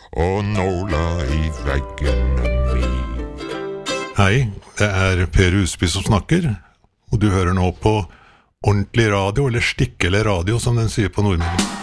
og nåla I veggene mi. Hei, det Per Husby som snakker, og du hører nå på ordentlig radio, eller stikkelig radio som den sier på Nordmøre.